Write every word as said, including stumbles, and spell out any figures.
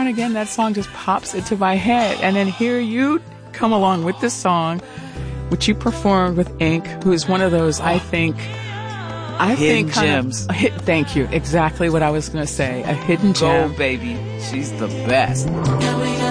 and again, that song just pops into my head. And then here you come along with this song, which you performed with Ink, who is one of those, I think, I hidden think gems. Of, a hit, thank you. Exactly what I was going to say. A hidden gem. Go, baby. She's the best.